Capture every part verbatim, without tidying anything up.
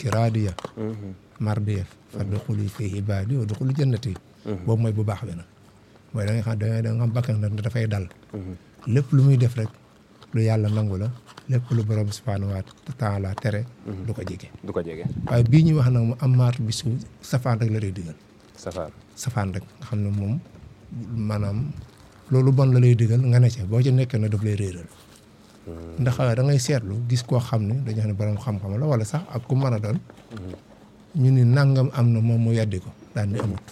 ki raadiya mardiya fadxuli fi ibaadi wa duxuli jannati boobu mooy bu baax bi nag mooy da nga xam da nga xam bakkan nag dafay dal lépp lu muy def rek lu yàlla nangu la lépp lu borom subhaanahu wa taala tere du ko jege du ko jege waaye bii ñuy wax nag mu amaat bisu safaan rek la lay digal safaan safaan rek nga xam ne moom maanaam loolu bon la lay digal nga ne ca boo ci nekkee na daf lay réeral ndax da ngay seetlu gis koo xam ne dañu xam ne borom xam-xam la wala sax ak ku mën a doon ñu ni nangam am na moom mu yeddi ko daan ni amut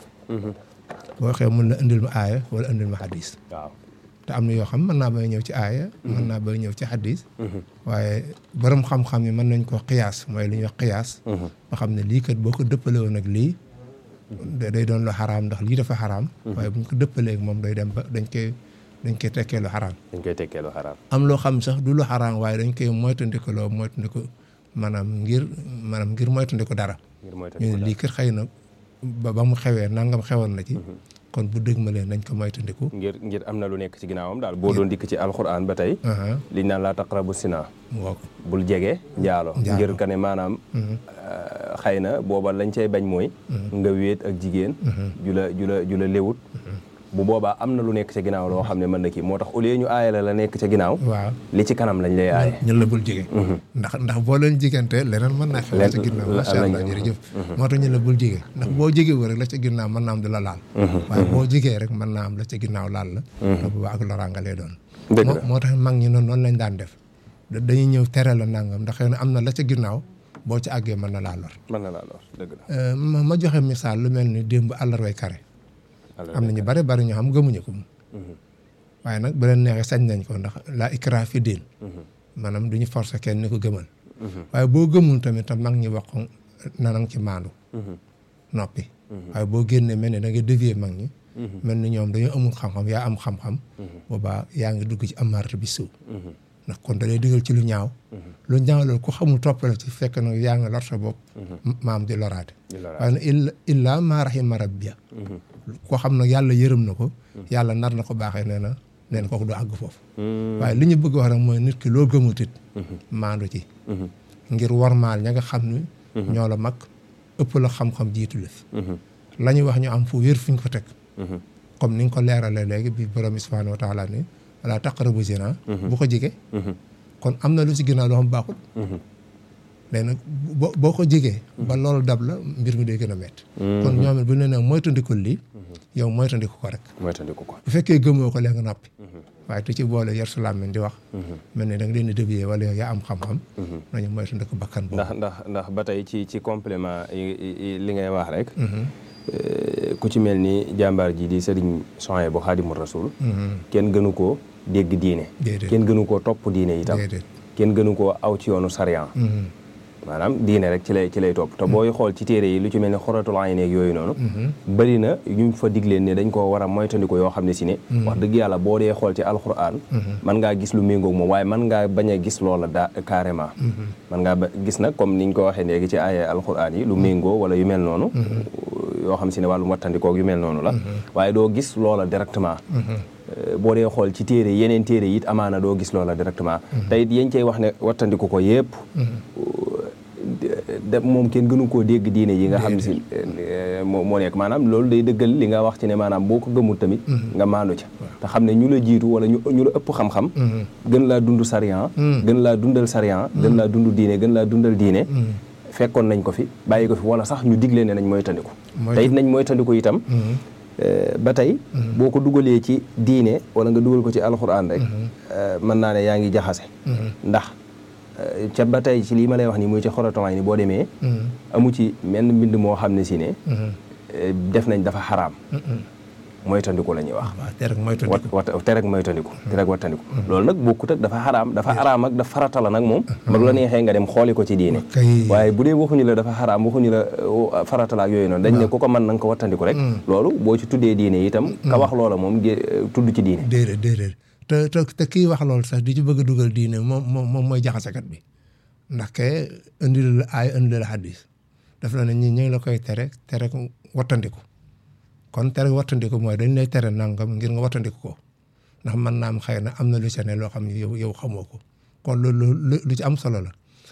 boo xew mun la indil ma aaya wala indil ma xadis waaw te am na yoo xam mën naa bay ñëw ci aaya mën naa bay ñëw ci xadis waaye borom xam-xam yi mën nañ ko xiyaas mooy li ñuy wax xiyaas ba xam ne lii kat boo ko dëppale woon ak lii day doon lu xaraam ndax lii dafa xaraam waaye bu ñu ko dëppalee ak moom day dem ba dañ koy dañ koy tekkee lu xaraam dañ koy tekkee lu xaraam am loo xam sax du lu xaraam waaye dañ koy moytandiku loo moytandiku maanaam ngir maanaam ngir moytandiku dara ñu ne lii kat xëy na ba ba mu xewee nangam xewoon na ci kon bu dëgg ma leen nañ ko moytandiku ngir ngir am na lu nekk ci ginnaawam daal boo doon dikk ci alxuraan ba tey liñ naan laa taqrabu zina bul jege njaalo ngir ka ne maanaam xëy na booba lañ cay bañ mooy nga wéet ak jigéen ju la ju la ju la léwut bu boobaa am na lu nekk ca ginnaaw loo xam ne mën na kii moo tax au lieu ñu aaye la la nekk ca ginnaaw waaw li ci kanam lañ lay aaye ñun la bul jege ndax ndax boo leen jigante leneen mën naa xew la ca ginnaaw macha allah jërëjëf moo tax ñun la bul jege ndax boo jegewoo rek la ca ginnaaw mën naa am du la laal waaye boo jegee rek mën naa am la ca ginnaaw laal la te boobaa ak loraanga lay doon moo tax mag ñi noonu noonu lañ daan def dañuy ñëw tere la nangam ndax xëy na am na la ca ginnaaw boo ci àggee mën na laa lor mën na laa lor dëgg la ma joxe misaal lu mel ni démb àllarway kare am na ñu bari bari ñoo xam gëmuñu ko waaye nag bu leen neexee sañ nañ ko ndax la ikraa fi diin maanaam du ñu forcer kenn ni ko gëmal waaye boo gëmul tamit tam mag ñi wax ko na nga ci maandu noppi waaye boo génnee mel ni da nga dévier mag ñi mel ni ñoom dañoo amul xam-xam yaa am xam-xam boobaa yaa ngi dugg ci amaarata bi suuf ndax kon da lay digal ci lu ñaaw lu ñaaw loolu ku xamul toppale ci fekk nag yaa ngi lor sa bopp maam di loraate waaye nag illa illaa maa rahima rabbiya koo xam nag yàlla yërëm na ko yàlla nar na ko baaxee nee na nee na kooku du àgg foofu waaye li ñu bëgg wax rek mooy nit ki loo gëmut it maandu ci ngir warmaal ña nga xam ni ñoo la mag ëpp la xam-xam jiitu la fi la ñu wax ñu am fu wér fu ñu ko teg comme ni nga ko leeralee léegi bi borom subhaanahu wa taala ni wala taqrabu zina bu ko jege kon am na lu si ginnaaw loo xam baaxul léegi nag boo boo ko jegee ba loolu dab la mbir mi day gën a métti kon ñoom it bu ñu nee moytandiku lii yow moytandiku ko rek moytandiku ko bu fekkee gëmoo ko léegi nga noppi waaye tu ci boole yer su làmmiñ di wax mel ne da nga leen di dévier wala yow yaa am xam-xam nañu moytandiku bakkan boobu ndax ndax ndax ba tey ci ci complément li ngay wax rek ku ci mel ni jàmbaar ji di sëriñ Souhaïbou bu Xaadimu Rasuul kenn gënu koo dégg diine kenn gënu koo topp diine itam kenn gënu koo aw ci yoonu sariyan maanaam diine rek ci lay ci lay topp te booy xool ci téere yi lu ci mel ne Xuratul Ayni ak yooyu noonu bëri na ñu fa digleen ne dañ koo war a moytandiku yoo xam ne si ne wax dëgg yàlla boo dee xool ci alxuraan mën ngaa gis lu méngoog moom waaye mën ngaa bañ a gis loola daa carrément mën ngaa ba gis nag comme niñ ko waxee léegi ci aaya alxuraan yi lu méngoo wala yu mel noonu yoo xam si ne wàllu wattandikoog yu mel noonu la waaye doo gis loola directement boo dee xool ci téere yeneen téere yi it amaana doo gis loola directement te it yañ cey wax ne wattandiku ko yëpp de moom kenn gënu koo dégg diine yi nga xam ne si moo moo nekk maanaam loolu day dëggal li nga wax ci ne maanaam boo ko gëmul tamit nga maandu ca te xam ne ñu la jiitu wala ñu ñu la ëpp xam-xam gën laa dund sariyan gën laa dundal sariyan gën laa dund diine gën laa dundal diine fekkoon nañ ko fi bàyyi ko fi wala sax ñu digle ne nañ mooy tandiku te it nañ mooy tandiku itam ba tey boo ko dugalee ci diine wala nga dugal ko ci alxuraan rek mën naa ne yaa ngi jaxase ndax ca ba tey ci lii ma lay wax nii muy ci Xuratul Ayni boo demee amu ci menn mbind moo xam ne si ne def nañ dafa xaraam moytandiku la ñuy wax terek moytandiku terek wattandiku loolu nag bokkut ak dafa xaraam dafa xaraam ak dafa farata la nag moom mag la neexee nga dem xooli ko ci diine waaye bu dee waxuñu la dafa xaraam waxuñu la farata la ak yooyu noonu dañ ne ku ko mën na nga ko wattandiku rek loolu boo ci tuddee diine itam ka wax loola moom tudd ci diine déedéet déedéet te te te kii wax loolu sax di ci bëgg a dugal diine moom moom moom mooy jaxasekat bi ndax ke indi la ay indi la xadis daf la ne ñi ñu ngi la koy tere tere wattandiku kon tere wattandiku mooy dañ lay tere nangam ngir nga wattandiku ko ndax mën naa am xëy na am na lu ca ne loo xam ne yow yow xamoo ko kon loolu lu ci am solo la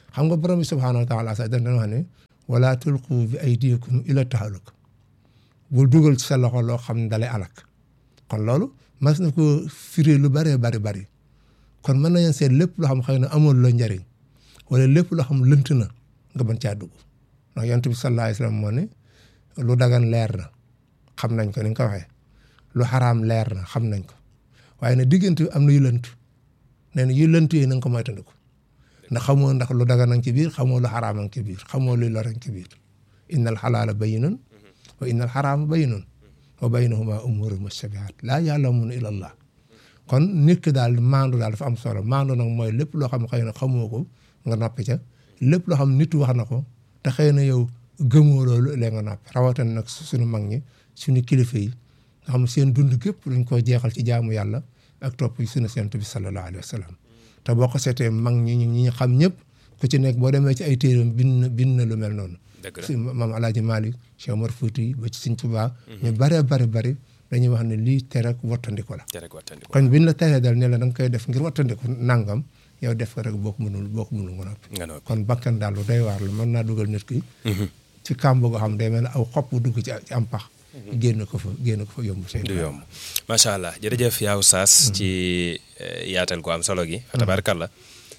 xam nga borom bi subhaanahu wa taala sax dañ doon wax ne wala tulqu bi aydikum ila tahaluk bul dugal ci sa loxo loo xam ne dalay alak kon loolu mas na ko firi lu bëree bari bari kon mën nañu seet lépp loo xam xëy na amul la njariñ wala lépp loo xam lënt na nga mën caa dugg ndax yonent bi sallallahu alayhi wa sallam moo ne lu dagan leer na xam nañ ko ni nga ko waxee lu xaraam leer na xam nañ ko waaye nag diggante am na yu lënt nee na yu lënt yi na nga ko moytandiku ndax xamoo ndax lu dagan nañ ci biir xamoo lu xaraam nañ ci biir xamoo luy lor nañ ci biir innal xalaala bayyinun wa innal xaraama bayyinun wa baynahuma umuurun mushtabihaat laa ya'lamuuna illa Allah kon nit ki daal maandu daal dafa am solo maandu nag mooy lépp loo xam xëy na xamoo ko nga noppi ca lépp loo xam nit wax na ko te xëy na yow gëmoo loolu léegi nga noppi rawatina nag suñu mag ñi suñu kilifa yi nga xam seen dund gépp dañ koo jeexal ci jaamu yàlla ak topp suñu Yonent bi sallallahu alayhi wa sallam te boo ko seetee mag ñi ñi xam ñëpp ku ci nekk boo demee ci ay téeram bind na bind na lu mel noonu si maam Alaaji Malick Cheikh Omar Fouti ba ci Sëñ Tuubaa ñu bëree bëri bëri dañuy wax ne lii tere ak wattandiku la kon biñ la teree dal ne la da nga koy def ngir wattandiku nangam yow def ko rek boo ko mënul boo ko mënul nga noppi kon bakkan daal lu doy waar la mën naa dugal nit ki ci kàmb goo xam day mel ne aw xob bu dugg ci ci am pax génn ko fa génn ko fa yomb seen du yomb macha allah jërëjëf yaa Oustaz ci yaatal gu am solo gi fa tabaarkalla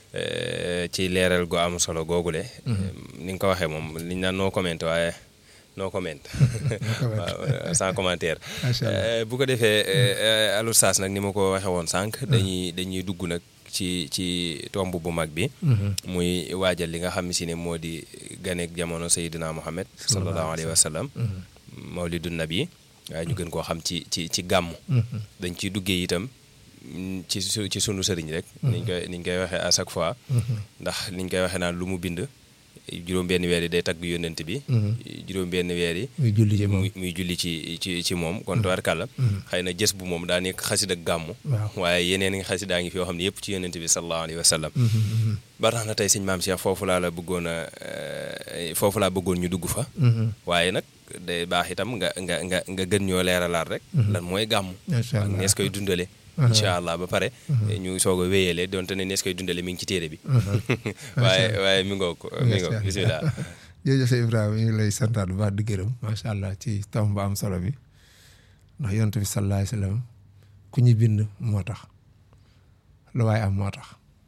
ci leeral gu am solo googule ni nga ko waxee moom liñ naan no comment waaye no comment waaw sans commentaire bu ko defee al Oustaz nag ni ma ko waxee woon sànq dañuy dañuy dugg nag ci ci tomb bu mag bi muy waajal li nga xam si ne moo di ganeek jamono Seydina Muhammad sallallahu alayhi wa sallam mawlidun nabi waaye ñu gën koo xam ci ci ci gàmm dañ ciy duggee itam ci ci sunu sëriñ rek niñ koy niñ koy waxee à chaque fois ndax niñ koy waxee naan lu mu bind juróom benn weer yi day tagg yónnent bi juróom benn weer yi muy julli ci moom muy julli ci ci ci moom kon tubaarkàlla xëy na jës bu moom daa nekk xasid ak gàmmu waaye yeneen ngi xasidaa ngi fi yoo xam ne yëpp ci yónnent bi sallallahu alayhi wa sallam ba tax na tey sëñ Maam Cheikh foofu laa la bëggoon a foofu laa bëggoon ñu dugg fa waaye nag day baax itam nga nga nga nga gën ñoo leeralaat rek lan mooy gàmmu ak nees koy dundale incha allah ba pare ñu soog a wéyale donte ne nees koy dundale mi ngi ci téere bi waaye waaye mi ngoog mi ngoog bisimilah jërëjëf Ibrahima ñu ngi lay santaat bu baax di gërëm macha allah ci tom ba am solo bi ndax yonent bi sallallahu alayhi wa sallam ku ñu bind moo tax lu waaye am moo tax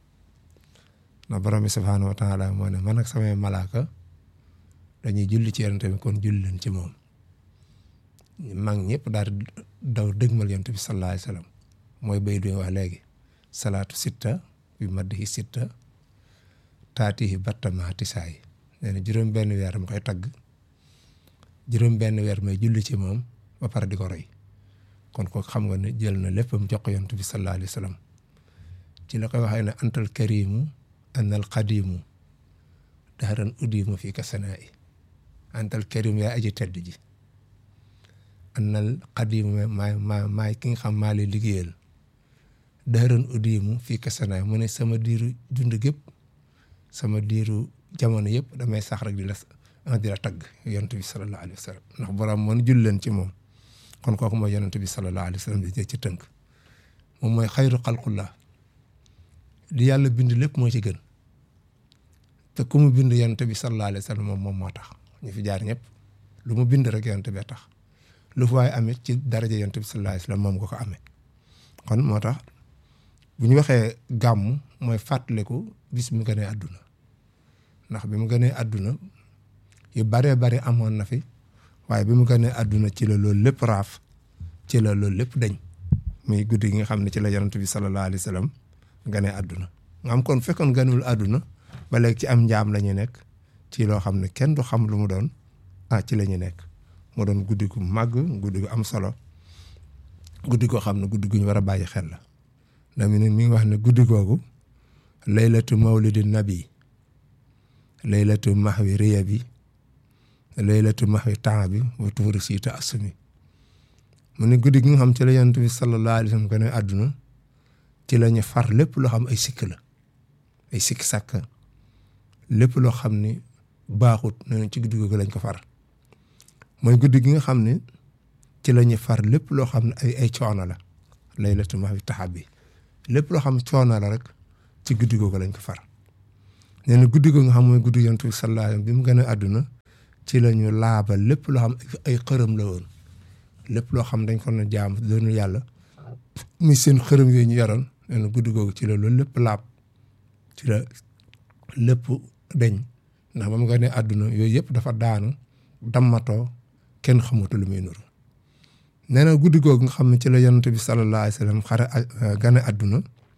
ndax borom bi subhaanahu wa taala moo ne man ak samay malaaka dañuy julli ci yonent bi kon julli leen ci moom mag ñëpp daal di daw dëgmal yonent bi sallallahu alayhi wa sallam mooy bay du wax léegi salaatu sitta bi maddihi sitta taatihi battama tisaay nee na juróom benn weer ma koy tagg juróom benn weer may julli ci moom ba pare di ko roy kon ko xam nga ne jël na léppam jox ko yonent bi sallallahu alayhi wa sallam ci la koy waxee ne antal karimu anal qadimu daharan udimu fii ka sanaa'i antal karim yaa aji tedd ji anal qadimu maay maay maay ki nga xam maa lay liggéeyal daharan udimu fii ka sanaa'i mu ne sama diiru dund gépp sama diiru jamono yëpp damay sax rek di la di la tagg yonent bi sallallahu alayhi wa sallam ndax borom moon jull leen ci moom kon kooku mooy yonent bi sallallahu alayhi wa sallam di ci tënk moom mooy xayru xalqullah li yàlla bind lépp moo ci gën te ku mu bind yonent bi sallallahu alayhi wa sallam moom moom moo tax ñu fi jaar ñëpp lu mu bind rek yonent bee tax lu fu waaye amit ci daraja yonent bi sallallahu alayhi wa sallam moom nga ko amee kon moo tax bu ñu waxee gàmm mooy fàttaliku bis mu gënee àdduna ndax bi mu gënee àdduna yu baree bari amoon na fi waaye bi mu gënee àdduna ci la loolu lépp raaf ci la loolu lépp dañ muy guddi gi nga xam ne ci la yonent bi sallallahu alayhi wa sallam gënee àdduna nga am kon fekkoon gënul àdduna ba léegi ci am njaam la ñu nekk ci loo xam ne kenn du xam lu mu doon ah ci la ñu nekk mu doon guddi gu màgg guddi gu am solo guddi goo xam ne guddi gu ñu war a bàyyi xel la ndax mi mi ngi wax ne guddi googu laylatu mawlidi nabi laylatu mahwi riya bi laylatu mahwi temps bi wa tuuri siita asumi mu ne guddi gi nga xam ci la yonent bi sallallahu alayhi wa sallam gën a àdduna ci la ñu far lépp loo xam ay sikk la ay sikk sàkk lépp loo xam ni baaxut nee ci guddi googu lañ ko far mooy guddi gi nga xam ne ci la ñu far lépp loo xam ne ay ay coono la laylatu mahwi taxab bi lépp loo xam coono la rek ci guddi googu lañ ko far nee na guddi go nga xam mooy guddi yonent bi sallallahu alayhi wa sallam bi mu gën a àdduna ci la ñu laabal lépp loo xam ay xërëm la woon lépp loo xam dañ ko na jaam doonu yàlla muy seen xërëm yooyu ñu yoroon nee na guddi googu ci la loolu lépp laab ci la lépp deñ ndax ba mu gën a àdduna yooyu yëpp dafa daanu dammatoo kenn xamatu lu muy nuru nee na guddi googu nga xam ne ci la yonent bi sallallahu alayhi wa sallam xare gën a àdduna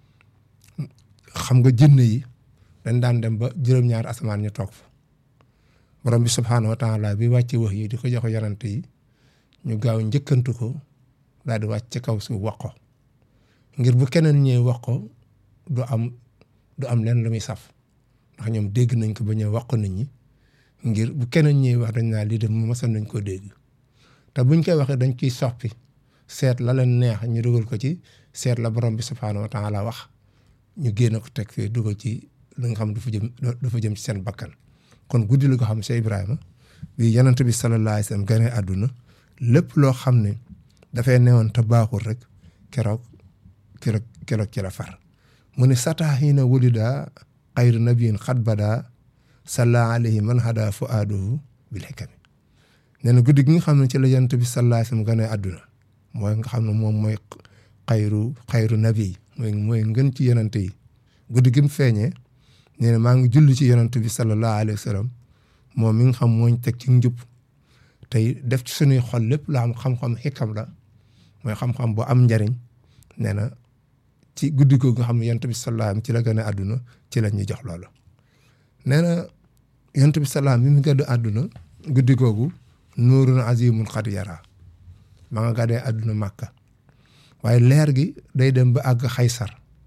xam nga jinne yi dañ daan dem ba juróom-ñaari asamaan ñu toog fa borom bi subhaanahu wa taala bi wàcce wax yi di ko jox yonent yi ñu gaaw njëkkantu ko daal di wàcc ci kaw suuf wax ko ngir bu keneen ñëwee wax ko du am du am leen lu muy saf ndax ñoom dégg nañ ko ba ñëw wax ko nit ñi ngir bu keneen ñëwee wax dañ naa lii de mu mësoon nañ koo dégg te buñ koy waxee dañ ciy soppi seet la leen neex ñu dugal ko ci seet la borom bi subhaanahu wa taala wax ñu génn ko teg fii dugal ci li nga xam du fa jëm du fa jëm ci seen bakkan kon guddi la ko xam Cheikh Ibrahima bi yonent bi sallallahu alayhi wa sallam gane àdduna lépp loo xam ne dafay newoon te baaxul rek keroog keroog keroog ci la far mu ne sataahiina wulida xayru nabiyin xat bada salla alayhi man hada fuaduhu bil hikami nee na guddi gi nga xam ne ci la yonent bi sallallahu alayhi wa sallam gane àdduna mooy nga xam ne moom mooy xayru xayru nabi mooy mooy ngën ci yonent yi guddi gi mu feeñee nee na maa ngi julli ci yonent bi sallallahu alayhi wa sallam moom mi nga xam mooñ teg ci njub tey def ci suñuy xol lépp la am xam-xam xikam la mooy xam-xam bu am njariñ nee na ci guddi googu nga xam ne yonent bi sallallahu alayhi wa sallam ci la gën a àdduna ci la ñuy jox loolu nee na yonent bi sallallahu mi mu gën a àdduna guddi googu nuurun azimun xad yara ma nga gàddee àdduna màkka waaye leer gi day dem ba àgg xaysar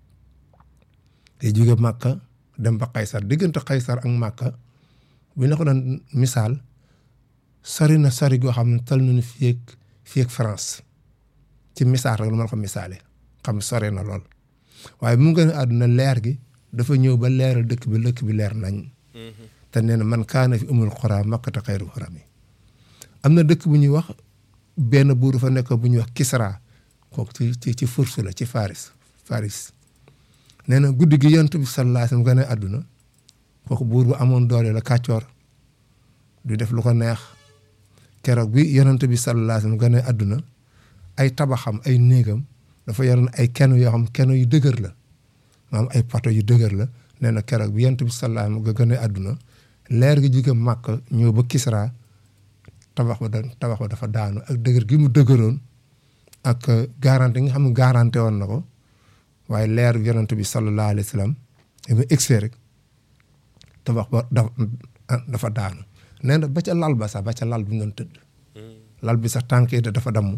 day jóge màkka dem ba xaysar diggante xaysar ak màkka bu ñu la ko doon misaal sori na sori goo xam ne tal nañu fii ak fii ak France ci misaal rek lu ma ko misaale xam sori na lool waaye bu mu gën a àdduna leer gi dafa ñëw ba leeral dëkk bi dëkk bi leer nañ te nee na man kaana fi umul xuraa makkata xayru xurami am na dëkk bu ñuy wax benn buur dafa nekk bu ñuy wax Kisra kooku ci ci ci Furs la ci Faris Faris nee na guddi gi yonent bi sallallahu alayhi wa sallam gën a àdduna kooku buur bu amoon doole la kàccoor du def lu ko neex keroog bi yonent bi sallallahu alayhi wa sallam gën a àdduna ay tabaxam ay néegam dafa yoroon ay kenn yoo xam kenn yu dëgër la maanaam ay poto yu dëgër la nee na keroog bi yonent bi sallallahu alayhi wa sallam gën a àdduna leer gi jóge Màkka ñëw ba Kisra tabax ba da tabax ba dafa daanu ak dëgër gi mu dëgëroon ak garanti nga xam ne garanti woon na ko waaye leer yonent bi sallallahu alayhi wa sallam ba egsi rek tabax ba dafa daanu nee na ba ca lal ba sax ba ca lal bi doon tëdd lal bi sax tànk yi dafa damm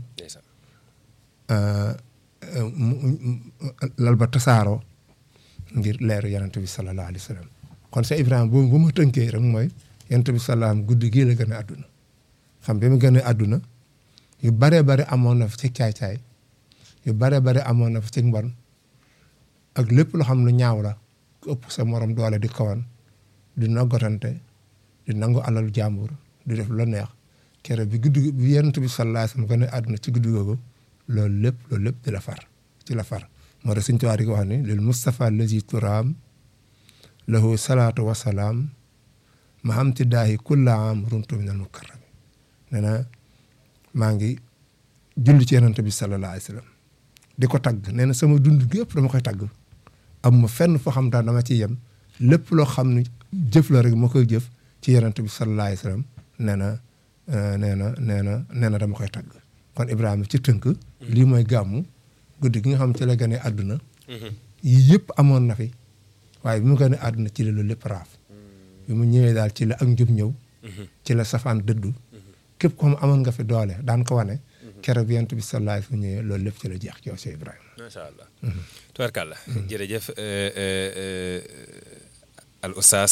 lal ba tasaaroo ngir leeru yonent bi sallallahu alayhi wa sallam kon Cheikh Ibrahima boobu bu ma tënkee rek mooy yonent bi sallallahu alayhi wa sallam guddi gii la gën a àdduna xam bi mu gën a àdduna yu bare bare amoon na fi ci caay-caay yu bare bare amoon na fi ci mbon ak lépp loo xam lu ñaaw la ku ëpp sa morom doole di kawan di noggotante di nangu alalu jàmbur di def lu neex kere bi guddi bi yonent bi sallallahu alayhi wa sallam gën a àdduna ci guddi googu loolu lépp loolu lépp di la far ci la far moo tax Sëñ Tuubaa di ko wax ni lil Mustafa lazi turaam lahu salaatu wa salaam ma am ti daahi kulla am runtu min al mukarrami nee na maa ngi julli ci yonent bi sallallahu alayhi wa sallam di ko tagg nee na sama dund gi yëpp dama koy tagg am ma fenn foo xam daal dama ci yem lépp loo xam ne jëf la rek ma koy jëf ci yonent bi sallallahu alayhi wa sallam nee na nee na nee na nee na dama koy tagg kon Ibrahima ci tënk lii mooy gàmmu guddi gi nga xam ci la gane àdduna yii yëpp amoon na fi waaye bi mu gane àdduna ci la loolu lépp raaf bi mu ñëwee daal ci la ak njub ñëw ci la safaan dëddu képp ko xam amoon nga fi doole daan ko wane keroog bi yonent bi sallallahu alayhi wa sallam ñëwee loolu lépp ci la jeex ci yow Cheikh Ibrahima macha allah tubarkalla jërëjëf al oustaz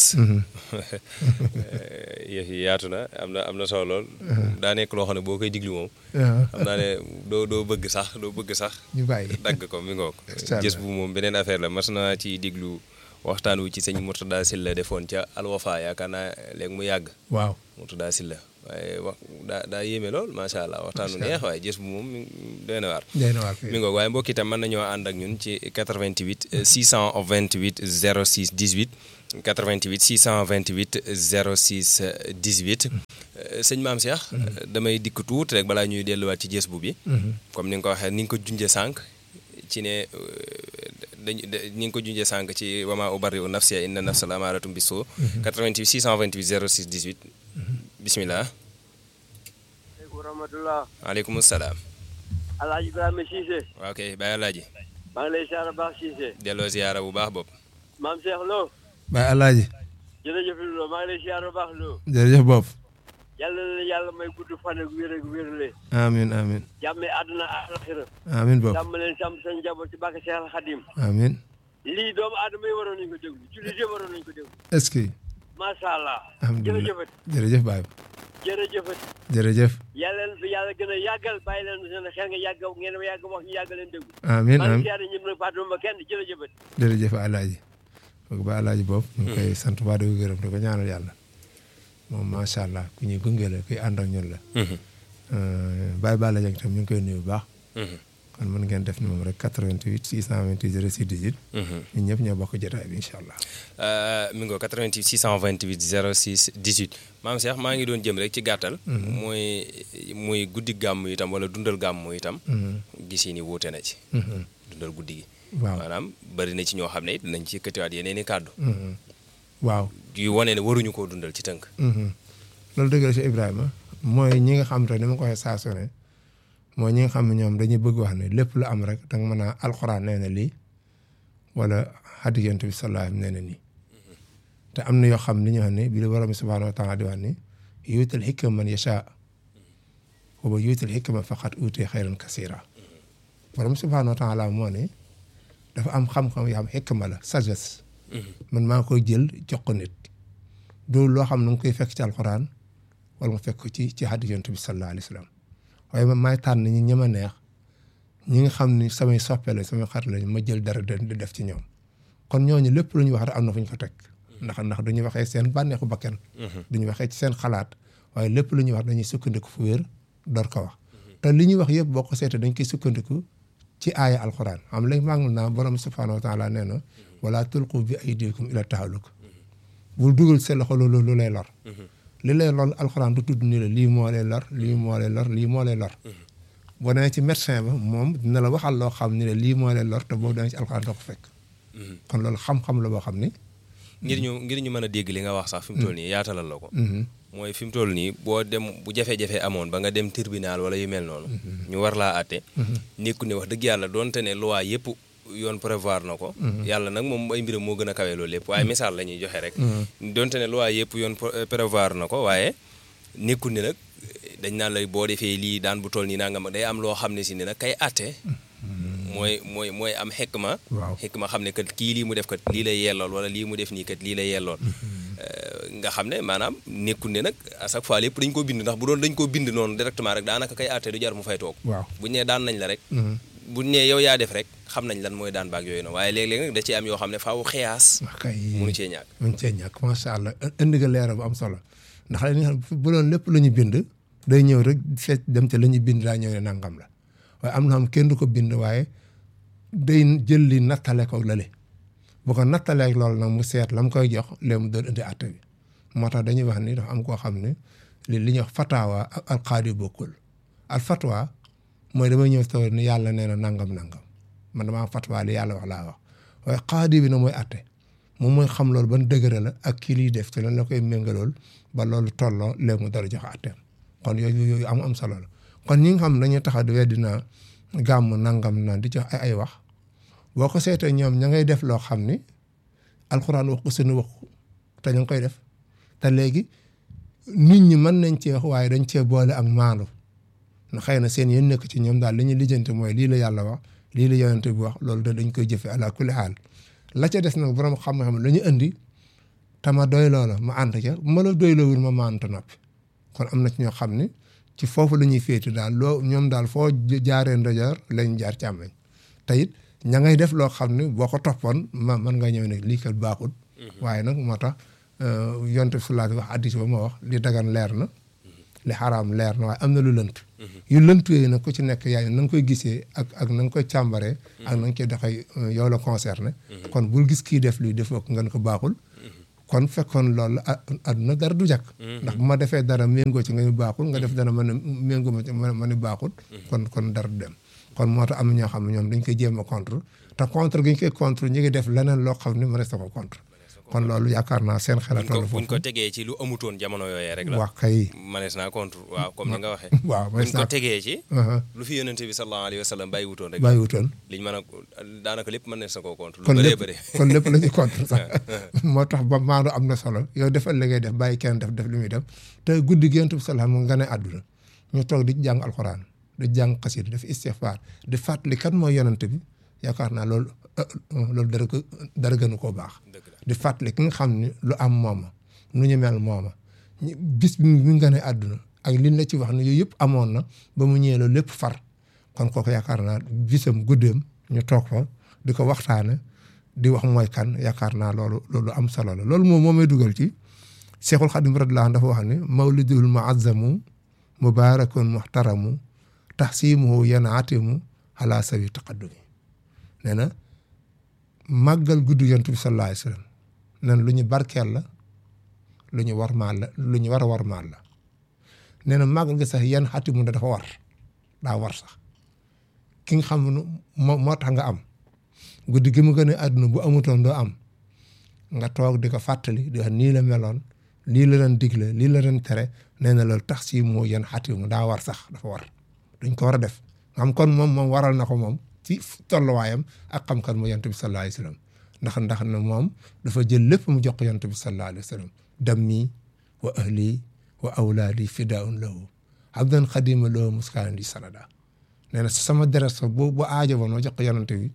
yëf yi yaatu na am na am na solo lool daa nekk loo xam ne boo koy diglu moom xam naa ne doo doo bëgg sax doo bëgg sax ñu bàyyi dagg ko mi ngoog gis bu moom beneen affaire la mas naa ci diglu waxtaan wu ci sëñ Mourtada Sylla defoon ca Al Wafa yaakaar naa léegi mu yàgg waaw Mourtada Sylla waaye wax daa daa yéeme lool macha allah waxtaanu neex waaye gis bu moom doy na waar. doy na waar mi ngoog waaye mbokk itam mën nañoo ànd ak ñun ci quatre-vingt-huit six cent vingt-huit zéro six dix-huit quatre-vingt-huit six cent vingt-huit zéro six dix-huit. sëñ Maam Cheikh. damay dikk tuut rek balaa ñuy delluwaat ci gis bu bi. comme ni nga ko waxee ni nga ko junjee sànq ci ne dañ ni nga ko junjee sànq ci wama ubarri'u nafsi inna nafsa la amaaratum bisu. quatre-vingt-huit six cent vingt-huit zéro six dix-huit. bisimilah. aleykum rahmatulah. waaleykum salaam. Alaaji Ibrahima Cissé. waaw kay Baye Alaaji. maa ngi lay ziara baax Cissé. delloo ziara bu baax bopp. Maam Cheikh Lo. Baye Alaaji. jërëjëf Lo maa ngi lay ziara baax Lo. jërëjëf bopp. yàlla na yàlla may gudd fan ak wér ak wérle. amiin amiin. jàmme àdduna àllaxira. amiin bopp. jàmm leen sàmm seen njaboot ci bàkk Cheikh Al Khadim. amiin. lii doomu aadama yi waroon nañu ko déglu jullit yëpp waroon nañu ko déglu. est-ce que. macha allah. alhamdulilah jërëjëfat. jërëjëf Baye. jërëjëfat. jërëjëf. yàlla leen fi yàlla gën a yàggal bàyyi leen seen xel nga yàgg ngeen yàgg wax ñu yàgg leen déglu. amiin maa ngi amiin ziara ñëpp nag fàttuma kenn jërëjëfat. jërëjëf Alaaji. foog ba Alaaji boobu. ñu ngi koy sant waa di ko gërëm di ko ñaanal yàlla. moom macha allah ku ñuy gunge la kuy ànd ak ñun la. Baye Balla Dieng tam ñu ngi koy nuyu bu baax. kon mën ngeen def ni moom rek quatre-vingt-huit six cent vingt-huit zéro six dix-huit. ñun ñëpp ñoo bokk jotaay bi incha allah. mi ngi ko quatre-vingt-huit six cent vingt-huit zéro six dix-huit Maam Cheikh maa ngi doon jëm rek ci gàttal. mooy muy guddi gàmm itam wala dundal gàmm itam. gis yi ni wuute na ci. dundal guddi gi. waaw maanaam bari na ci ñoo xam ne it nañ ci yëkkatiwaat yeneen i kàddu. waaw. yu wane ne waruñu koo dundal ci tënk. loolu dëgg la si Ibrahima mooy ñi nga xam te ni ma ko waxee saa su ne mooy ñi nga xam ne ñoom dañuy bëgg wax ne lépp lu am rek danga mën a alxuraan nee na lii wala hadiis Yonent bi sallallaahu alayhi wa sallam nee na nii te am na yoo xam ne ñu wax ne bi la borom subhaanahu wa taala di wax ni yuutil hikma man yashaa wa man yuutil hikma faqad uutiya xayran kasiira borom subhaanahu wa taala moo ne dafa am xam-xam yoo xam hikma la sagesse. man maa koy jël jox ko nit doo loo xam ne nga koy fekk ci alxuraan wala nga fekk ci ci hadiis Yonent bi sallallaahu alayhi wa sallam waaye man maay tànn ñi ñi ma neex ñi nga xam ni samay soppe la samay xarit lañ ma jël dara di def ci ñoom kon ñooñu lépp lu ñu wax rek am na fu ñu ko teg ndax ndax duñu waxee seen bànneexu bakkan duñu waxee ci seen xalaat waaye lépp lu ñuy wax dañuy sukkandiku fu wér door ko wax te li ñuy wax yëpp boo ko seetee dañ koy sukkandiku ci aaya alxuraan xam léegi maa ngi naa borom subhaanahu wa taala nee na wala tulqu bi aydikum ila tahaluk bul dugal seen loxo loolu lu lay lor li lay lor alxuraan du tudd ni la lii moo lay lor lii moo lay lor lii moo lay lor boo demee ci médecin ba moom dina la waxal loo xam ni la lii moo lay lor te boobu demee ci alxuraan doo ko fekk kon loolu xam-xam la boo xam ni ngir ñu ngir ñu mën a dégg li nga wax sax fi mu toll nii yaatalal la ko mooy fi mu toll nii boo dem bu jafe-jafe amoon ba nga dem tribunal wala yu mel noonu ñu war laa àtte nekku ne wax dëgg yàlla doonte ne loi yëpp yoon prévoir na ko yàlla nag moom ay mbiram moo gën a kawe loolu lépp waaye misaal la ñuy joxe rek doonte ne loi yëpp yoon prévoir na ko waaye nekku ne nag dañ naan lay boo defee lii daan bu toll nii naa nga ma day am loo xam ne si ne nag kay àtte mooy mooy mooy am xikma xikma xam ne kat kii lii mu def kat lii lay yellool wala lii mu def nii kat lii lay yellool nga xam ne maanaam nekkul ne nag à chaque fois lépp dañ ko bind ndax bu doon dañ koo bind noonu directement rek daanaka kay àtte du jar mu fay toog buñ nee daan nañ la rek buñ nee yow yaa def rek xam nañ lan mooy daan baag yooyu noonu waaye léeg-léeg nag da ci am yoo xam ne faaw xiyaas munu cee ñàkk munu cee ñàkk macha allah indi nga leeral bu am solo ndax li nga xam bu doon lépp la ñu bind day ñëw rek fekk dem te la ñu bind daa ñëw ne nangam la waaye am na xam kenn du ko bind waaye day jël li nattale ko lale bu ko nattalee loolu nag mu seet la mu koy jox léegi mu doon indi àtte bi moo tax dañuy wax ni dafa am koo xam ne li li ñuy wax fatawa ak alqaadi bokkul al fatwa mooy damay ñëw taw ni yàlla nee na nangam nangam man damaa fatwa li yàlla wax laa wax waaye qaadi bi nag mooy àtte moom mooy xam loolu ban dëgëra la ak kii liy def ci lan la koy méngalool ba loolu tolloo léegi mu dara jox àtteem kon yooyu yooyu am am solo la kon ñi nga xam dañuy taxaw di weddi naa gàmm nangam naan di jox ay ay wax boo ko seetee ñoom ña ngay def loo xam ni alxuraan wax ko suñu wax te ñu ngi koy def te léegi nit ñi mën nañ cee wax waaye dañ cee boole ak maandu na xëy na seen yéen nekk ci ñoom daal li ñuy lijjanti mooy lii la yàlla wax lii la yonent bi wax loolu da dañ koy jëfe ala kulli xaal la ca des nag borom xam-xam la ñu indi tama doy loola ma ànd ca ma la doy loowul ma maanta noppi kon am na ci ñoo xam ne ci foofu la ñuy féeti daal loo ñoom daal foo jaaree ndajoor lañ jaar càmmeñ te it ña ngay def loo xam ne boo ko toppoon ma mën nga ñëw ne lii kat baaxul waaye nag moo tax yonte fulaati wax addis ba ma wax li dagan leer na li xaraam leer na waaye am na lu lënt yu lënt yooyu nag ku ci nekk yaay na nga koy gisee ak ak na nga koy càmbaree ak na nga koy doxee yow la concerné kon bul gis kii def lii defoo ko ngeen ko baaxul kon fekkoon loolu àdduna dara du jàkk ndax bu ma defee dara méngoo ci nga ni baaxul nga def dara ma ne méngoo ma ci ma ni baaxul kon kon dara du dem kon moo tax am na ñoo xam ne ñoom dañ koy jéem a contre te contre gi ñu koy contre ñu ngi def leneen loo xam ne mënees na ko contre kon loolu yaakaar naa seen xelatoon foofu buñ ko tegee ci lu amutoon jamono yooyee rek la wax kay mënees naa contre waaw comme ni nga waxee waaw buñ ko tegee ci lu fi yonente bi sallallahu alayhi wa sallam bàyyi wutoon rek bàyyi wutoon liñ mën a daanaka lépp mënees na koo contre lu kon bëree lépp bëri kon lépp la ñuy contre sax moo tax ba maandu am na solo yow defal li ngay def bàyyi kenn def def li muy def te guddi gi yonent bi salaam nga ne àdduna ñu toog di jàng alxuraan di jàng xasida def istighfar di fàttali kan mooy yonent bi yaakaar naa loolu loolu dara ko dara gënu koo baax di fàttali ki nga xam ne lu am mooma nu ñu mel mooma bis bi mu nga ne àdduna ak liñ la ci wax ne yooyu yëpp amoon na ba mu ñëwee loolu lépp far kon kooku yaakaar naa bisam guddeem ñu toog fa di ko waxtaane di wax mooy kan yaakaar naa loolu loolu am solo la loolu moom moo may dugal ci Cheikhul Khadim radiyallahu anhu dafa wax ne mawlidul muazzamu mubarakun muhtaramu tahsimuhu yanatimu ala sawi taqaddumi nee na màggal guddi yonent bi sallallahu alayhi wa sallam nen lu ñu barkeel la lu ñu warmaal la lu ñu war a warmaal la nee na màggal gi sax yan xati mu ne dafa war daa war sax ki nga xam ne moo moo tax nga am guddi gi mu gën a àdduna bu amutoon doo am nga toog di ko fàttali di wax nii la meloon lii la leen digle lii la leen tere nee na loolu tax si moo yan xati mu daa war sax dafa war duñ ko war a def nga xam kon moom moom waral na ko moom ci tolluwaayam ak xam-xam mu yonent bi sallallahu alayhi wa sallam ndax ndax na moom dafa jël lépp mu jox ko yonent bi sallallahu alayhi wa sallam dammi wa ahli wa awlaadi fidaun lahu abdan xadima lahu muskaan di sanada nee na sama deret sax bu bu aajo woon ma jox ko yonent bi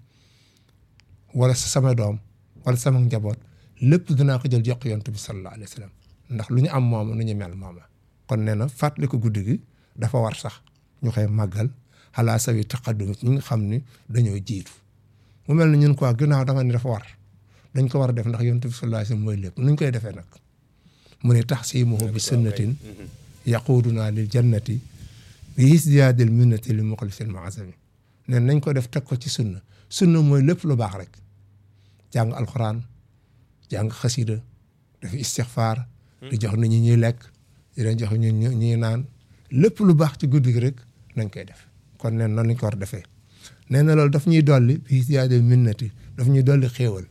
wala sa sama doom wala sama njaboot lépp dinaa ko jël jox ko yonent bi sallallahu alayhi wa sallam ndax lu ñu am mooma nu ñu mel mooma kon nee na fàttali ko guddi gi dafa war sax ñu koy màggal xalaa sawi taqaddum ñi nga xam ni dañoo jiitu mu mel ne ñun quoi ginnaaw da nga ni dafa war dañ ko war a def ndax yonent bi sallallahu alayhi wasallam mooy lépp nuñ koy defee nag mu ne tahsimuhu bi sunnatin yaquduna lil jannati bi isdiyaadil minnati li muxlisil maasami ne nañ ko def teg ko ci sunna sunna mooy lépp lu baax rek jàng alxuraan jàng xasida def istixfaar di jox nit ñi ñuy lekk di leen jox ñu ñuy naan lépp lu baax ci guddi gi rek nañ koy def kon neen noonu lañ ko war defee nee na loolu daf ñuy dolli bi ziyaadil minnati daf ñuy dolli xéewal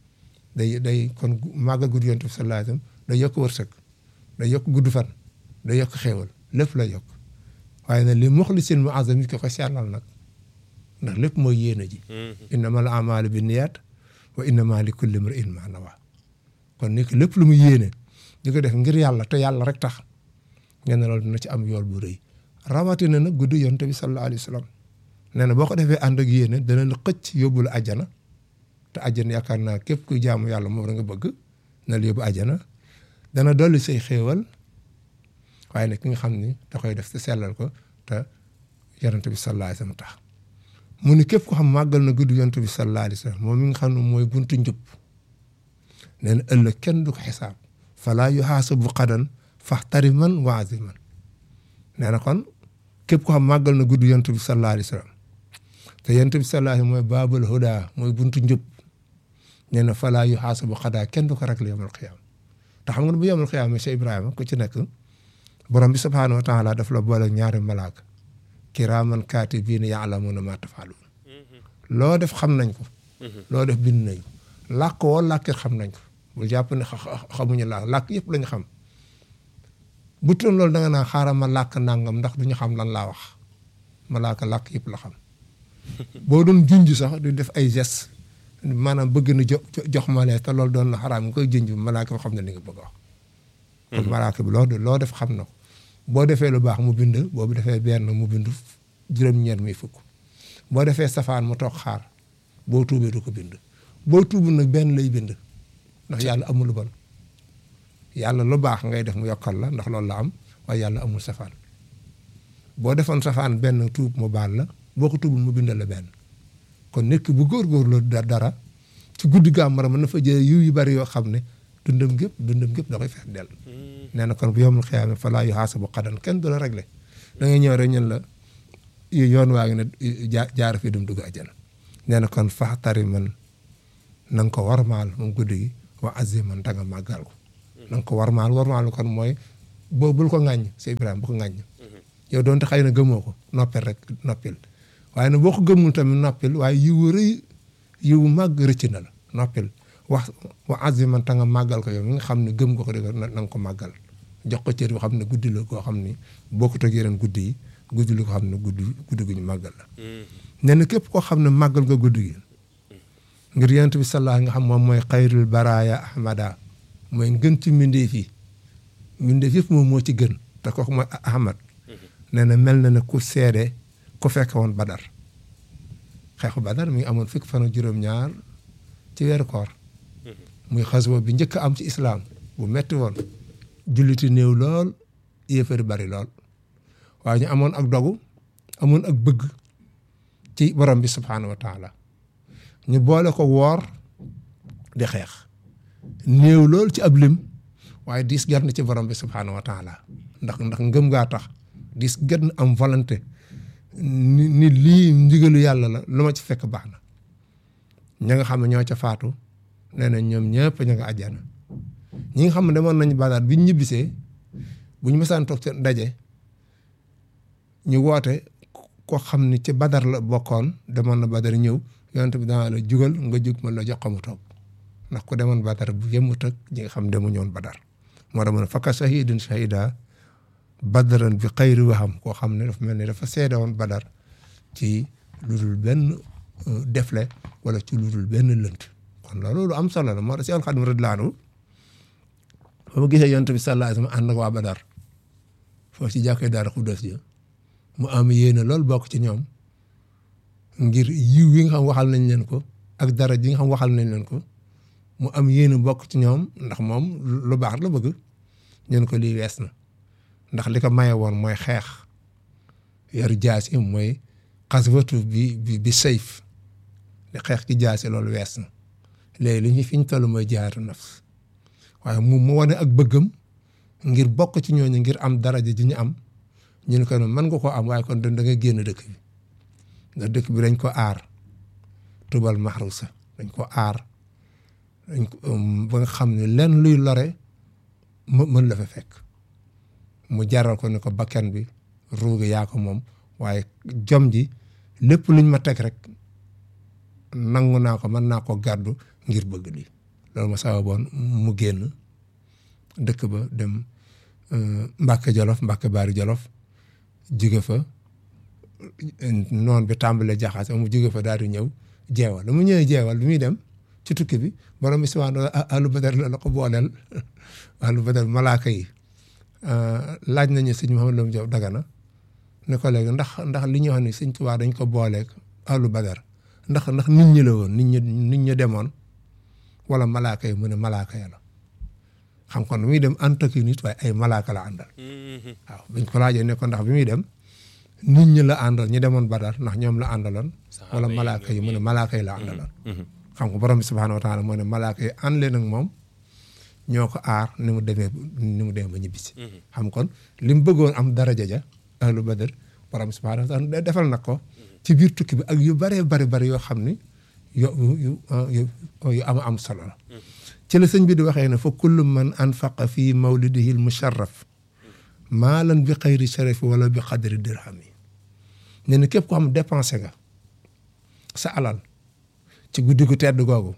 day day kon màggal guddi yonent bi sallallahu alayhi wasallam day yokk wërsëg day yokk gudd fan day yokk xéewal lépp lay yokk waaye nag li muxlisin muazzam ko ko sellal nag ndax lépp mooy yéene ji innamal a'maalu binniyaat wa innamaa li kulli imri'in maa nawaa kon ni lépp lu mu yéene di ko def ngir yàlla te yàlla rek tax ngeen ne loolu dina ci am yool bu rëy rawatina nag guddi yonent bi sallallahu alayhi wa sallam nee na boo ko defee ànd ak yéene dana la xëcc yóbbu la àjjana te àjjana yaakaar naa képp kuy jaamu yàlla moom la nga bëgg na la yóbbu àjjana dana dolli say xéewal waaye nag ki nga xam ni da koy def te sellal ko te yonent bi sallallahu alayhi wa sallam tax mu ni képp ko xam màggal na guddi yonent bi sallallahu alayhi wa sallam moom mi nga xam ne mooy buntu njub nee na ëllëg kenn du ko xisaab falaa yuhaasabu xadan faxtariman wa aziman nee na kon képp ko xam màggal na guddi yonent bi sallallahu alayhi wa sallam te yonent bi sallallahu alayhi wa sallam mooy baabul huda mooy buntu njub nee na falaa yuhaasabu xadaa kenn du ko rek la yawmal qiyaama te xam nga bu yawmal qiyaama Cheikh Ibrahima ku ci nekk borom bi subhaanahu wa taala daf la boole ñaari malaaka kiraaman kaatibiina ya'lamuuna maa taf'aluun loo def xam nañ ko loo def bind nañ ko làkk woo làkkit xam nañ ko bul jàpp ne xamuñu làkk làkk yëpp lañu xam bu toon loolu da nga naa xaaral ma làkk nangam ndax duñu xam lan laa wax malaaka làkk yëpp la xam boo doon junj sax di def ay gestes maanaam bëgg na jo jox ma lee te loolu doon la xaraam nga koy junj malaaka bi xam ne li nga bëgg a wax kon malaaka bi loo loo def xam na ko boo defee lu baax mu bind boobu defee benn mu bind juróom-ñeent muy fukk boo defee safaan mu toog xaar boo tuubee du ko bind boo tuubul nag benn lay bind ndax yàlla amul lu bon yàlla lu baax ngay def mu yokkal la ndax loolu la am waaye yàlla amul safaan boo defoon safaan benn tuub mu baal la boo ko tuubul mu bindal la benn kon nit ki bu góorgóorlu dara ci guddi gàmmara mën na fa jëlee yiw yu bari yoo xam ne dundam gépp dundam gépp da koy fees dell nee na kon bu yomul xiyaama fa laa yuhaasabu qadan kenn du la réglé da ngay ñëw rek ñun la yoon waa ngi ne jaar fii dum dugg àjjana nee na kon faxtari man na nga ko warmaal moom guddi gi wa aziman da nga màggal ko na nga ko warmaal warmaal kon mooy boo bul ko ŋàññ si Ibrahima bu ko ŋàññ yow doonte xëy na gëmoo ko noppil rek noppil waaye nag boo ko gëmul tamit noppil waaye yiwu rëy yiwu màgg rëcc na la noppil wax wa aziman ta nga màggal ko yow mi nga xam ne gëm nga ko dëgg na nga ko màggal jox ko cër boo xam ne guddi la koo xam ni bokkut ak yeneen guddi yi guddi la koo xam ne guddi guddi gu ñu màggal la nee na képp koo xam ne màggal nga guddi gi ngir yonent bi sallallahu nga xam moom mooy xayrul baraya ahmada mooy ngën ci mbindeef yi mbindeef yëpp moom moo ci gën te kooku mooy ahmad nee na mel na ne ku seede ku fekk woon badar xeexu badar mi ngi amoon fukk fan ak juróom-ñaar ci weeru koor muy xaswa bi njëkk am ci islaam bu metti woon julliti néew lool yéefari bari lool waaye ñu amoon ak dogu amoon ak bëgg ci borom bi subhaanahu wa taala ñu boole ko woor di xeex néew lool ci ab lim waaye diis gar na ci borom bi subhaanahu wa taala ndax ndax ngëm ngaa tax diis gar na am volonté ni ni lii ndigalu yàlla la lu ma ci fekk baax na ña nga xam ne ñoo ca faatu nee na ñoom ñëpp ña nga àjjana ñi nga xam ne demoon nañu Badar bi ñu ñibbisee bu ñu mësaan toog ca daje ñu woote koo xam ni ci Badar la bokkoon demoon na Badar ñëw yonent bi dana la jugal nga jug ma la jox mu toog ndax ku demoon Badar bu yemut ak ñi nga xam ne demu ñoon Badar moo tax mu ne fakka shahidin shahida badran bi xayri waxam koo xam ne dafa mel ni dafa seede woon Badar ci lu dul benn defle wala ci lu dul benn lënt kon loolu lu am solo la moo tax si Xaadim radiyallaahu anhu ba ma gisee yonent bi sallallaahu alayhi wa sallam ànd ak waa Badar foofu ci jàkkee Daaru Xudoos ji mu am yéene loolu bokk ci ñoom ngir yiw yi nga xam waxal nañ leen ko ak dara ji nga xam waxal nañ leen ko mu am yéene bokk ci ñoom ndax moom lu baax la bëgg ñeen ko lii wees na ndax li ko maye woon mooy xeex yaru jaasi mooy xaswatu bi bi bi sayf di xeex ci jaasi loolu wees na léegi li ñu fi ñu toll mooy jihaadu nafs waaye mu mu wane ak bëggam ngir bokk ci ñooñu ngir am daraja ji ñu am ñu ne ko noonu mën nga koo am waaye kon da nga génn dëkk bi ndax dëkk bi dañ ko aar tubal mahrusa dañ ko aar dañ ko ba nga xam ne lenn luy lore mën la fa fekk mu jaral ko ne ko bakkan bi ruugi yaa ko moom waaye jom ji lépp luñ ma teg rek nangu naa ko mën naa ko gàddu ngir bëgg lii loolu ma sababoon mu génn dëkk ba dem Mbàkke Jolof Mbàkke Baari Jolof jóge fa noon bi tàmbale jaxase mu jóge fa daal di ñëw jeewal la mu ñëwee jeewal bi muy dem ci tukki bi borom bi subhaanahu ahlu badar la la ko booleel ahlu badar malaaka yi laaj nañu sëñ Mouhamadou Lamine Diop Dagana ne ko léegi ndax ndax li ñu wax ni sëñ Tuubaa dañ ko booleeg ahlu badar ndax ndax nit ñi la woon nit ñi nit ñi demoon wala malaaka yi mu ne malaaka ya la xam kon bi muy dem ànd ak nit waaye ay malaaka la àndal waaw biñ ko laajee ne ko ndax bi muy dem nit ñi la àndal ñi demoon badar ndax ñoom la àndaloon wala malaaka yi mu ne malaaka yi la àndaloon xam ko borom bi subhaanahu wa taala moo ne malaaka yi ànd leen ak moom ñoo ko aar ni mu demee ni mu demee ba ñibbisi xam kon li mu bëggoon am daraja ja ahlu badar borom bi subhaanahu wa taala defal nag ko ci biir tukki bi ak yu bëree bëri bëri yoo xam ni yu yu yu am am solo la ci la sëñ bi di waxee ne fa kullu man anfaqa fi mawlidihi l musharraf maalan bi xayri sharafi wala bi qadri dirham yi nee na képp ko xam dépensé nga sa alal ci guddi gu tedd googu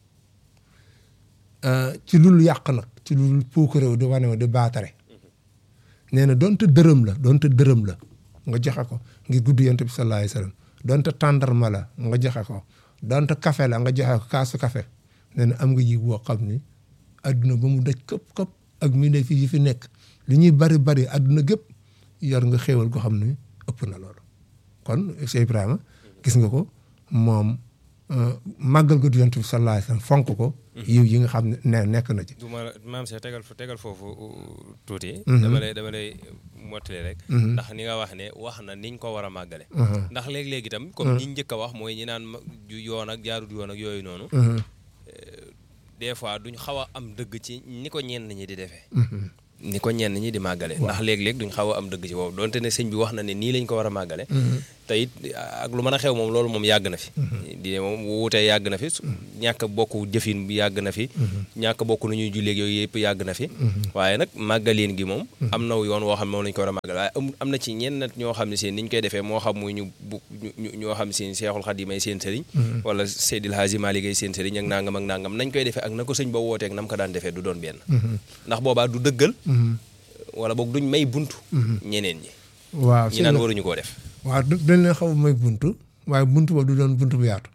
ci lul yàq nag ci lul puukaréew di wanew di baatare nee na doonte dërëm la doonte dërëm la nga joxe ko ngir guddi yonent bi sallallahu alayhi wa sallam doonte tàndarma la nga joxe ko doonte café la nga joxe ko kaasu café nee na am nga ji boo xam ni adduna ba mu daj këpp këpp ak mi ne fii yi fi nekk li ñuy bari bari adduna gépp yor nga xéewal goo xam ne ëpp na loolu kon Cheikh Ibrahima gis nga ko moom màggal ko yonent bi sallallahu alayhi wa sallam fonk ko yiw yi nga xam ne nekk na ci du ma maam Cheikh tegal tegal foofu tuuti dama lay dama lay mottali rek ndax ni nga wax ne wax na niñ ko war a màggale ndax léeg-léegi itam comme ñi njëkk a wax mooy ñi naan yoon ak jaarut yoon ak yooyu noonu des fois duñ xaw a am dëgg ci ni ko ñenn ñi di defee ni ko ñenn ñi di màggale ndax léeg-léeg duñ xaw a am dëgg ci boobu donte ne sëñ bi wax na ne nii lañ ko war a màggale te it ak lu mën a xew moom loolu moom yàgg na fi di moom wuutee yàgg na fi ñàkk bokk jëfin bi yàgg na fi ñàkk bokk nu ñuy julleeg yooyu yëpp yàgg na fi waaye nag màggaleen gi moom am na yoon woo xam ne moom lañ ko war a màggale waaye am na ci ñenn ñoo xam ne seen niñ koy defee moo xam muy ñu bu ñoo xam seen Seexul Xadiim ay seen sëriñ wala Seydil Haaji Maalik ay seen sëriñ ak nangam ak nangam nañ koy defee ak na ko sëñ ba wooteeg nam ko daan defee du doon benn ndax boobaa du dëggal wala boog duñ may buntu ñeneen ñi waaw ñi naan waruñu koo def waaw dañ leen xaw may buntu waaye buntu boobu du doon buntu bu yaatu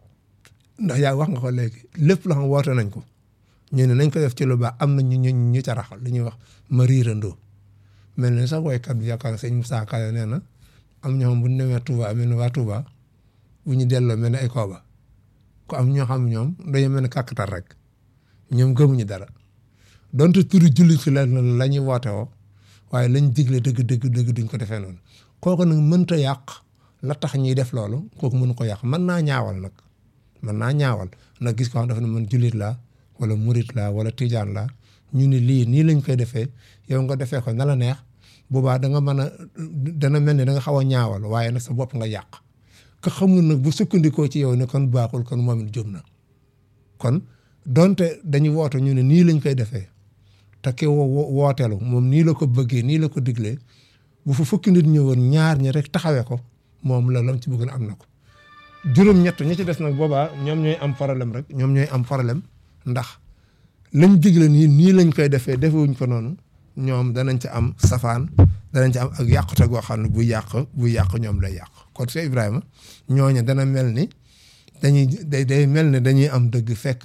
ndax yaa wax nga ko léegi lépp loo xam woote nañ ko ñu ne nañ ko def ci lu baax am na ñu ñu ñu ca raxal li ñuy wax ma riirandoo mel ne sax woykat bi yaakaar sëñ Moussa Ka nee na am ñoo xam bu ñu demee Touba mel ne waa Touba bu ñu delloo mel ne ay kooba ko am ñoo xam ñoom dañoo mel ne kàkkatar rek ñoom gëmuñu dara donte turu jullit fi la la ñuy woote woo waaye lañ digle dëgg dëgg dëgg duñ ko defee noonu kooku nag mënta yàq la tax ñuy def loolu kooku mënu ko yàq mën naa ñaawal nag mën naa ñaawal nag gis ko xam dafa ne man jullit laa wala murit laa wala tijaan laa ñu ne lii nii lañ koy defee yow nga defee ko na la neex boobaa da nga mën a dana mel ni da nga xaw a ñaawal waaye nag sa bopp nga yàq ka xamul nag bu sukkandikoo ci yow ne kon baaxul kon moom it jëm na kon donte dañu woote ñu ne nii lañ koy defee te ki wooteelu moom nii la ko bëggee nii la ko diglee bu fa fukki nit ñëwoon ñaar ñi rek taxawee ko moom la lam ci bëgg na am na ko juróom-ñett ñi ci des nag boobaa ñoom ñooy am problème rek ñoom ñooy am problème ndax lañ digle nii nii lañ koy defee defewuñ ko noonu ñoom danañ ci am safaan danañ ci am ak yàqute goo xam ne bu yàq bu yàq ñoom lay yàq kon Cheikh Ibrahima ñooñu dana mel ni dañuy day day mel ne dañuy am dëgg fekk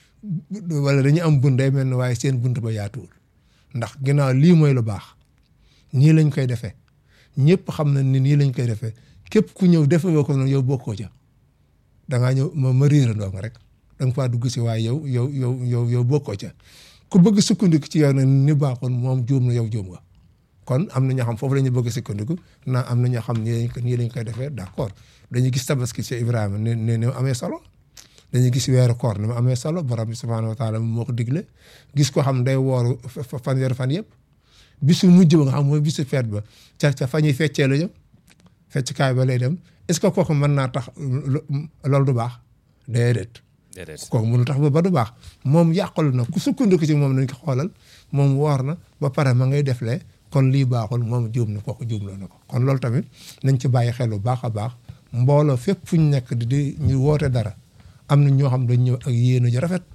wala dañuy am bunt day mel ne waaye seen bunt ba yaatuwul ndax ginnaaw lii mooy lu baax nii lañ koy defee ñëpp xam na ni nii lañ koy defee képp ku ñëw defee ko noonu yow bokkoo ca da ngaa ñëw ma ma riirandoo nga rek da nga faa dugg si waaye yow yow yow yow yow bokkoo ca ku bëgg sukkandiku ci yow nag ni baaxoon moom juum na yow juum nga kon am na ñoo xam foofu la ñu bëgg sukkandiku naa am na ñoo xam nii lañ nii lañ koy defee d'accord dañuy gis tabaski ci Ibrahima ne ne ne amee solo dañuy gis weeru koor ni mu amee solo borom bi subhaanahu wa taala moo ko digle gis ko xam day wooru fanweeri fan yëpp bisu mujj ba nga xam mooy bisu feet ba ca ca fa ñuy feccee la jëm feccukaay ba lay dem est-ce que kooku mën naa tax loolu du baax déedéet kooku mënu tax ba ba du baax moom yàqul na ku sukkandiku ci moom nañ ko xoolal moom woor na ba pare ma ngay deflee kon lii baaxul moom juum na kooku juum na ko kon loolu tamit nañ ci bàyyi xel bu baax a baax mbooloo fépp fu ñu nekk di di ñu woote dara am na ñoo xam dañ ñëw ak yéene ji rafet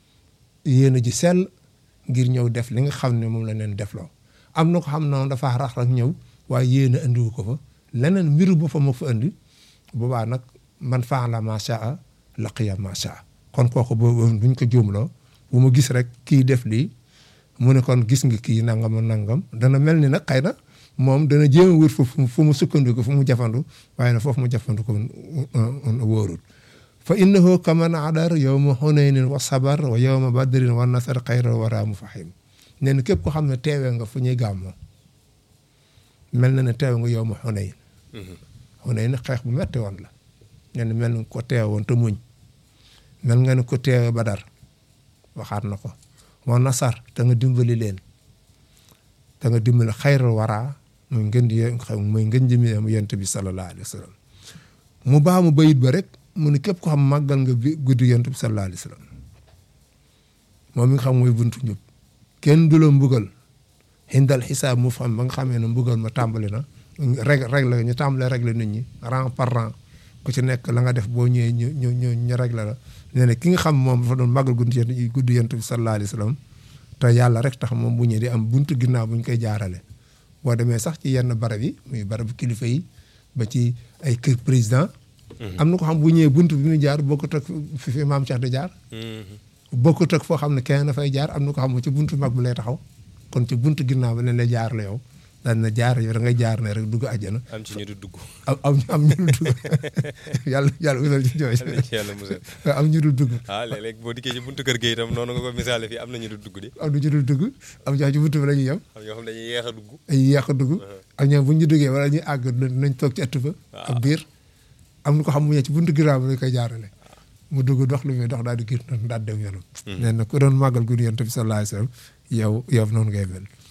yéene ji sell ngir ñëw def li nga xam ne moom la leen defloo am na ko xam noonu dafa rax rek ñëw waaye yéene andiwu ko fa leneen mbiru boppam moo fa andi boobaa nag man fa'ala maa shaa'a laqiya maa shaa'a kon kooku boobu buñ ko juumloo bu ma gis rek kii def lii mu ne kon gis nga kii nangam nangam dana mel ni nag xëy na moom dana jéem a wër fu fu mu sukkandiku fu mu jafandu waaye nag foofu mu jafandu ko wóorul fa innahu kaman adar yawma hunaynin wa sabar wa yawma badrin wa nasar xayra wara mu fahim nee na képp ko xam ne teewee nga fu ñuy gàmmoo mel na ne teewe nga yawma hunayn hunayn xeex bu metti woon la nee na mel nga ko teewe woon te muñ mel nga ne ko teewe badar waxaat na ko wa nasar te nga dimbali leen te nga dimbali xayra wara muy ngën di muy ngën jëmi yonent bi sallallahu alayhi wa sallam mu baa mu bayit ba rek mu ne képp ko xam màggal nga bi guddi yonent bi sallallahu alayhi wa sallam moom mi nga xam mooy buntu ñëpp kenn du la mbugal xindal xisaab mu xam ba nga xamee ne mbugal ma tàmbali na reg regle ñu tàmbalee regle nit ñi rang par rang ku ci nekk la nga def boo ñëwee ñu ñu ñu ñu regle la nee na ki nga xam moom dafa doon màggal guddi guddi yonent bi sallallahu alayhi wa sallam te yàlla rek tax moom bu ñëwee di am buntu ginnaaw bu ñu koy jaarale boo demee sax ci yenn barab yi muy barabu kilifa yi ba ci ay kër président am na ko xam bu ñëwee buntu bi ñu jaar bokkut ak fi fi maam Cheikh di jaar bokkut ak foo xam ne kenn dafay jaar am na ko xam ne ci buntu mag bi lay taxaw kon ci buntu ginnaaw ba leen lay jaar la yow daan na jaar yow da ngay jaar ne rek dugg àjjana am ci ñu du dugg am am am ñu dul dugg yàlla yàlla musal ci jooy yàlla musal am ñu dul dugg ah léeg-léeg boo dikkee ci buntu kër gi itam noonu nga ko misaale fii am na ñu dul dugg di am na ñu dul dugg am ñoo ci buntu bi la ñuy yem am ñoo xam dañuy yeex a dugg ay yeex a dugg ak ñoom bu ñu duggee wala ñuy àgg nañ toog ci ëtt ba ak biir am na ko xam mu ñëw ci buntu ginnaaw bi lañ koy jaarale mu dugg dox lu muy dox daal di gis noonu daal dem yoonam. nee na ku doon màggal guddi Yonent bi sallallahu alayhi wa sallam yow yow noonu ngay mel.